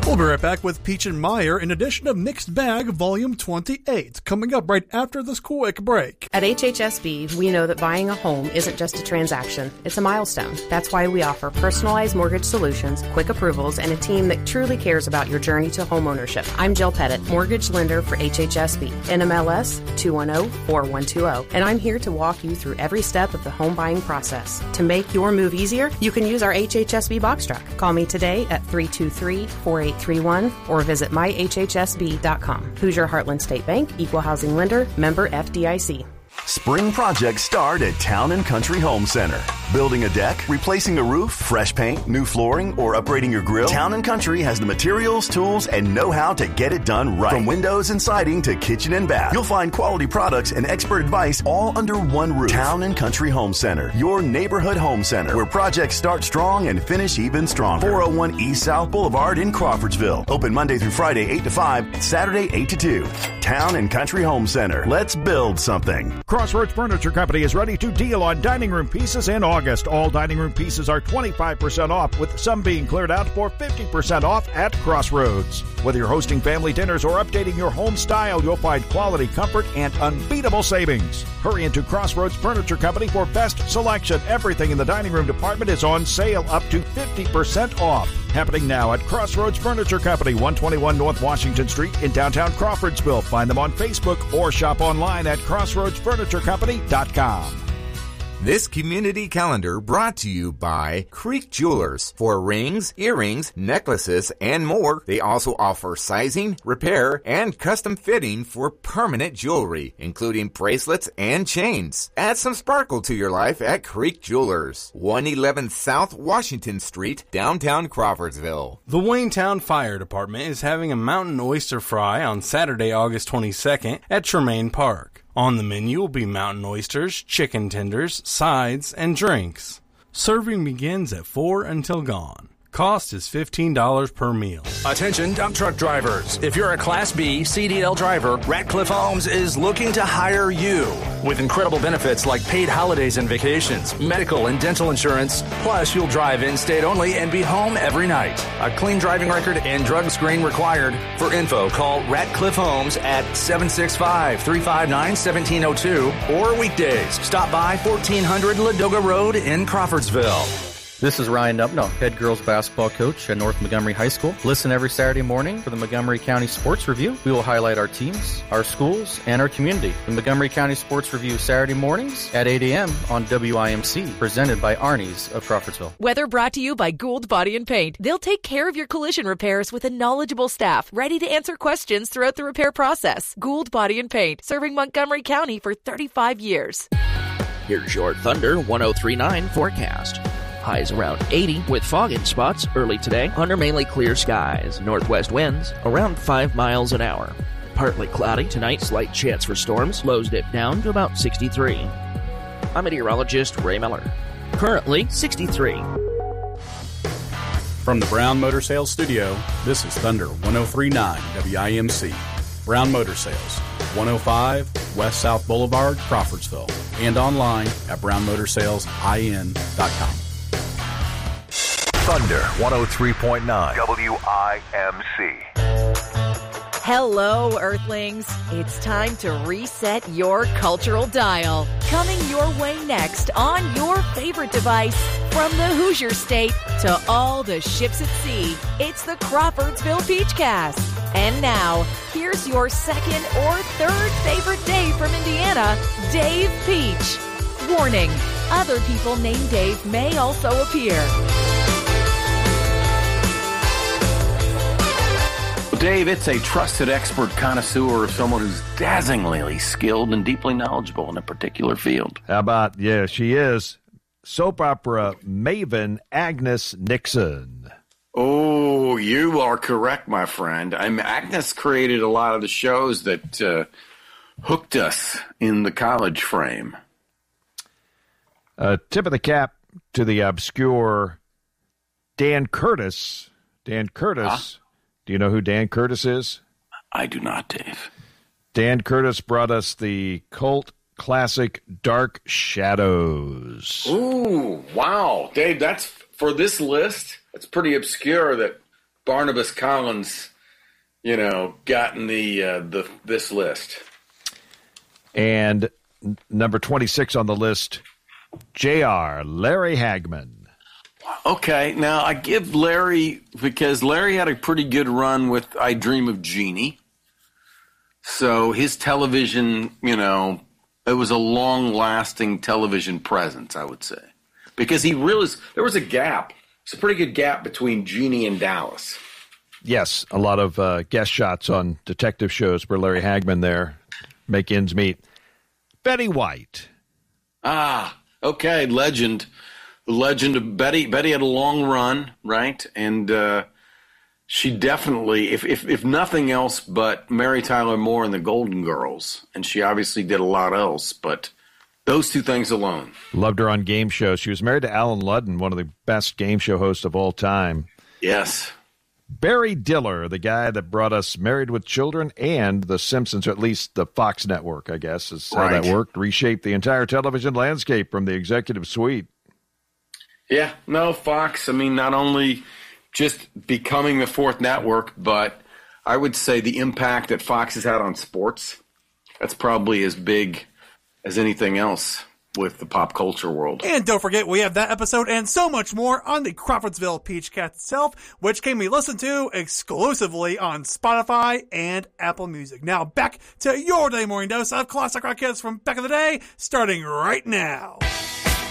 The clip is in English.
We'll be right back with Peach and Meyer, an edition of Mixed Bag Volume 28, coming up right after this quick break. At HHSB, we know that buying a home isn't just a transaction, it's a milestone. That's why we offer personalized mortgage solutions, quick approvals, and a team that truly cares about your journey to homeownership. I'm Jill Pettit, mortgage lender for HHSB, NMLS 210-4120, and I'm here to walk you through every step of the home buying process. To make your move easier, you can use our HHSB box truck. Call me today at 323-4831 or visit myhhsb.com. Hoosier Heartland State Bank, Equal Housing Lender, member FDIC. Spring projects start at Town & Country Home Center. Building a deck, replacing a roof, fresh paint, new flooring, or upgrading your grill? Town & Country has the materials, tools, and know-how to get it done right. From windows and siding to kitchen and bath, you'll find quality products and expert advice all under one roof. Town & Country Home Center, your neighborhood home center, where projects start strong and finish even stronger. 401 East South Boulevard in Crawfordsville. Open Monday through Friday 8 to 5, Saturday 8 to 2. Town & Country Home Center. Let's build something. Crossroads Furniture Company is ready to deal on dining room pieces in August. All dining room pieces are 25% off, with some being cleared out for 50% off at Crossroads. Whether you're hosting family dinners or updating your home style, you'll find quality, comfort, and unbeatable savings. Hurry into Crossroads Furniture Company for best selection. Everything in the dining room department is on sale up to 50% off. Happening now at Crossroads Furniture Company, 121 North Washington Street in downtown Crawfordsville. Find them on Facebook or shop online at crossroadsfurniturecompany.com. This community calendar brought to you by Creek Jewelers. For rings, earrings, necklaces, and more, they also offer sizing, repair, and custom fitting for permanent jewelry, including bracelets and chains. Add some sparkle to your life at Creek Jewelers, 111 South Washington Street, downtown Crawfordsville. The Waynetown Fire Department is having a mountain oyster fry on Saturday, August 22nd at Tremaine Park. On the menu will be mountain oysters, chicken tenders, sides, and drinks. Serving begins at 4 until gone. Cost is $15 per meal. Attention dump truck drivers. If you're a Class B CDL driver, Ratcliffe Homes is looking to hire you. With incredible benefits like paid holidays and vacations, medical and dental insurance, plus you'll drive in-state only and be home every night. A clean driving record and drug screen required. For info, call Ratcliffe Homes at 765-359-1702 or weekdays. Stop by 1400 Ladoga Road in Crawfordsville. This is Ryan Nubno, head girls basketball coach at North Montgomery High School. Listen every Saturday morning for the Montgomery County Sports Review. We will highlight our teams, our schools, and our community. The Montgomery County Sports Review Saturday mornings at 8 a.m. on WIMC, presented by Arnie's of Crawfordsville. Weather brought to you by Gould Body and Paint. They'll take care of your collision repairs with a knowledgeable staff ready to answer questions throughout the repair process. Gould Body and Paint, serving Montgomery County for 35 years. Here's your Thunder 1039 forecast. Highs around 80 with fog in spots early today under mainly clear skies. Northwest winds around 5 miles an hour. Partly cloudy tonight, slight chance for storms. Lows dip down to about 63. I'm meteorologist Ray Miller. Currently 63. From the Brown Motor Sales Studio, this is Thunder 1039 WIMC. Brown Motor Sales, 105 West South Boulevard, Crawfordsville, and online at brownmotorsalesIN.com. Thunder 103.9 WIMC. Hello, Earthlings. It's time to reset your cultural dial. Coming your way next on your favorite device. From the Hoosier State to all the ships at sea, it's the Crawfordsville Peachcast. And now, here's your second or third favorite Dave from Indiana, Dave Peach. Warning, other people named Dave may also appear. Dave, it's a trusted expert connoisseur of someone who's dazzlingly skilled and deeply knowledgeable in a particular field. How about, yeah, she is soap opera maven Agnes Nixon. Oh, you are correct, my friend. Agnes created a lot of the shows that hooked us in the college frame. Tip of the cap to the obscure Dan Curtis. Dan Curtis. Do you know who Dan Curtis is? I do not, Dave. Dan Curtis brought us the cult classic Dark Shadows. Ooh, wow. Dave, that's for this list, it's pretty obscure that Barnabas Collins, gotten this list. And number 26 on the list, JR, Larry Hagman. Okay, now I give Larry, because Larry had a pretty good run with I Dream of Jeannie. So his television, it was a long-lasting television presence, I would say. Because there was a gap. It's a pretty good gap between Jeannie and Dallas. Yes, a lot of guest shots on detective shows where Larry Hagman there make ends meet. Betty White. Okay, legend. The legend of Betty. Betty had a long run, right? And she definitely, if nothing else but Mary Tyler Moore and the Golden Girls, and she obviously did a lot else, but those two things alone. Loved her on game shows. She was married to Alan Ludden, one of the best game show hosts of all time. Yes. Barry Diller, the guy that brought us Married with Children and The Simpsons, or at least the Fox network, I guess, is how that worked. Reshaped the entire television landscape from the executive suite. Yeah, no, Fox, not only just becoming the fourth network, but I would say the impact that Fox has had on sports, that's probably as big as anything else with the pop culture world. And don't forget, we have that episode and so much more on the Crawfordsville Peachcast itself, which can be listened to exclusively on Spotify and Apple Music. Now back to your daily morning dose of classic rock hits from back in the day, starting right now.